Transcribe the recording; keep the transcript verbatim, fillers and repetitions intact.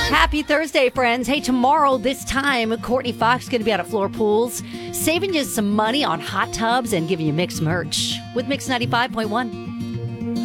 Happy Thursday, friends. Hey, tomorrow, this time, Courtney Fox is going to be out at Floor Pools, saving you some money on hot tubs and giving you mixed merch with Mix ninety-five point one.